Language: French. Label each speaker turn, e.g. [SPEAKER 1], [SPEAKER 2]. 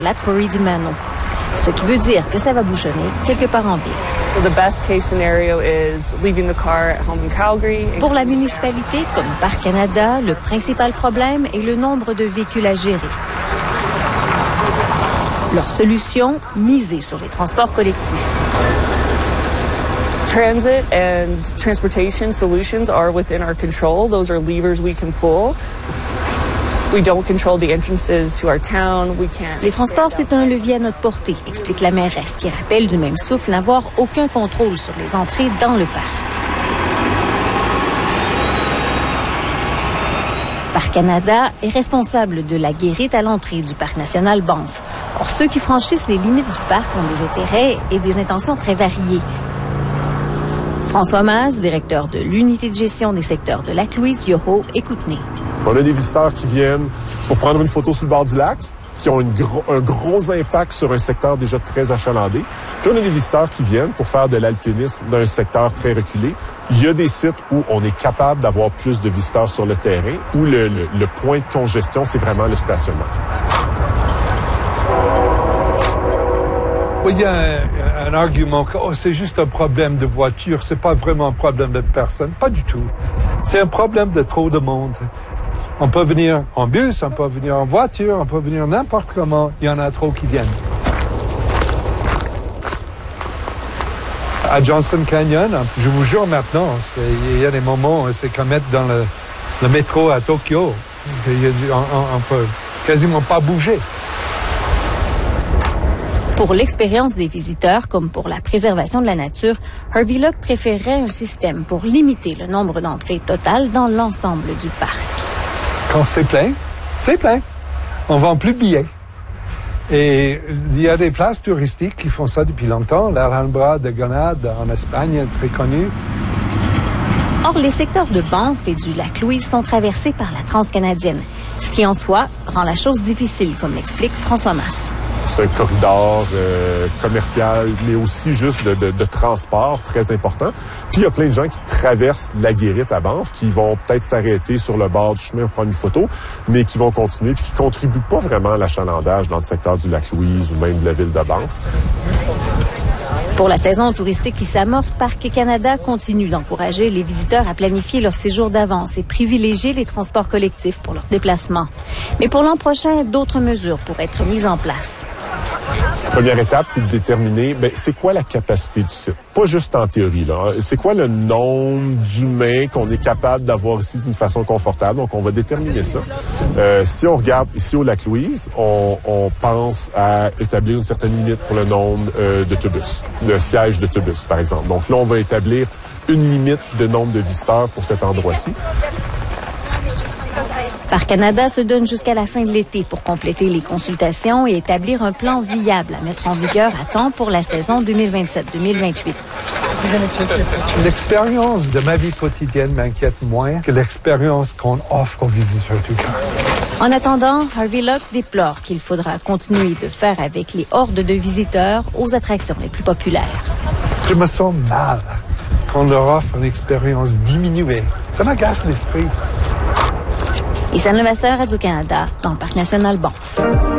[SPEAKER 1] lac Corriedimano, ce qui veut dire que ça va bouchonner quelque part en ville.
[SPEAKER 2] So the best case scenario is leaving the car at home in Calgary.
[SPEAKER 1] Pour la municipalité, comme Parcs Canada, le principal problème est le nombre de véhicules à gérer. Leur solution, miser sur les transports collectifs.
[SPEAKER 2] Transit and transportation solutions are within our control. Those are levers we can pull. We don't control the entrances to our town. We can't.
[SPEAKER 1] Les transports, c'est un levier à notre portée, explique la mairesse, qui rappelle du même souffle n'avoir aucun contrôle sur les entrées dans le parc. Parcs Canada est responsable de la guérite à l'entrée du parc national Banff. Or, ceux qui franchissent les limites du parc ont des intérêts et des intentions très variées. François Mas, directeur de l'unité de gestion des secteurs de Lac-Louise, Yoho et Kootenay.
[SPEAKER 3] On a des visiteurs qui viennent pour prendre une photo sur le bord du lac, qui ont un gros impact sur un secteur déjà très achalandé. Puis on a des visiteurs qui viennent pour faire de l'alpinisme dans un secteur très reculé. Il y a des sites où on est capable d'avoir plus de visiteurs sur le terrain, où le point de congestion, c'est vraiment le stationnement.
[SPEAKER 4] Il y a un argument que c'est juste un problème de voiture, c'est pas vraiment un problème de personne. Pas du tout. C'est un problème de trop de monde. On peut venir en bus, on peut venir en voiture, on peut venir n'importe comment. Il y en a trop qui viennent. À Johnson Canyon, je vous jure maintenant, il y a des moments, c'est comme être dans le métro à Tokyo. On peut quasiment pas bouger.
[SPEAKER 1] Pour l'expérience des visiteurs, comme pour la préservation de la nature, Harvey Luck préférerait un système pour limiter le nombre d'entrées totales dans l'ensemble du parc.
[SPEAKER 4] Quand c'est plein, c'est plein. On vend plus de billets. Et il y a des places touristiques qui font ça depuis longtemps. L'Alhambra de Granada en Espagne, très connue.
[SPEAKER 1] Or, les secteurs de Banff et du Lac-Louise sont traversés par la Transcanadienne, ce qui en soi rend la chose difficile, comme l'explique François Mas.
[SPEAKER 3] C'est un corridor commercial, mais aussi juste de transport très important. Puis il y a plein de gens qui traversent la guérite à Banff, qui vont peut-être s'arrêter sur le bord du chemin pour prendre une photo, mais qui vont continuer, puis qui contribuent pas vraiment à l'achalandage dans le secteur du Lac-Louise ou même de la ville de Banff.
[SPEAKER 1] Pour la saison touristique qui s'amorce, Parcs Canada continue d'encourager les visiteurs à planifier leur séjour d'avance et privilégier les transports collectifs pour leurs déplacements. Mais pour l'an prochain, d'autres mesures pourraient être mises en place.
[SPEAKER 3] La première étape, c'est de déterminer, c'est quoi la capacité du site? Pas juste en théorie, là. C'est quoi le nombre d'humains qu'on est capable d'avoir ici d'une façon confortable? Donc, on va déterminer ça. Si on regarde ici au Lac-Louise, on pense à établir une certaine limite pour le nombre d'autobus, de sièges d'autobus, par exemple. Donc là, on va établir une limite de nombre de visiteurs pour cet endroit-ci.
[SPEAKER 1] Parcs Canada se donne jusqu'à la fin de l'été pour compléter les consultations et établir un plan viable à mettre en vigueur à temps pour la saison 2027-2028.
[SPEAKER 4] L'expérience de ma vie quotidienne m'inquiète moins que l'expérience qu'on offre aux visiteurs du parc.
[SPEAKER 1] En attendant, Harvey Luck déplore qu'il faudra continuer de faire avec les hordes de visiteurs aux attractions les plus populaires.
[SPEAKER 4] Je me sens mal qu'on leur offre une expérience diminuée. Ça m'agace l'esprit.
[SPEAKER 1] Isane Levasseur, Radio-Canada, dans le Parc national Banff.